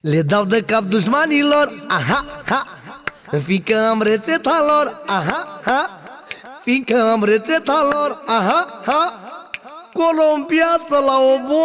Le dau de cap dușmanilor, aha, ha, fiindcă am rețeta lor, aha, ha, fiindcă am rețeta lor, aha, ha, colo în piață la o